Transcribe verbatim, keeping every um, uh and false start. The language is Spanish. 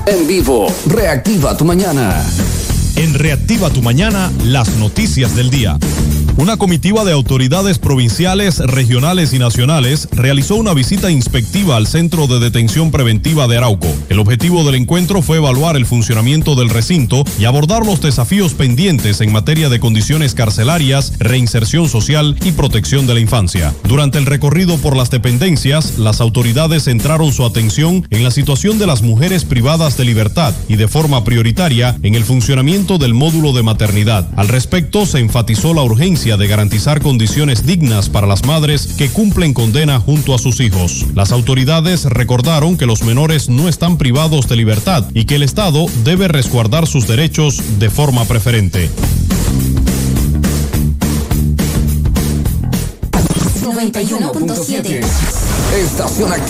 En vivo, Reactiva tu Mañana. En Reactiva tu Mañana, las noticias del día. Una comitiva de autoridades provinciales, regionales y nacionales realizó una visita inspectiva al Centro de Detención Preventiva de Arauco. El objetivo del encuentro fue evaluar el funcionamiento del recinto y abordar los desafíos pendientes en materia de condiciones carcelarias, reinserción social y protección de la infancia. Durante el recorrido por las dependencias, las autoridades centraron su atención en la situación de las mujeres privadas de libertad y de forma prioritaria en el funcionamiento del módulo de maternidad. Al respecto, se enfatizó la urgencia de garantizar condiciones dignas para las madres que cumplen condena junto a sus hijos. Las autoridades recordaron que los menores no están privados de libertad y que el Estado debe resguardar sus derechos de forma preferente. noventa y uno punto siete Estación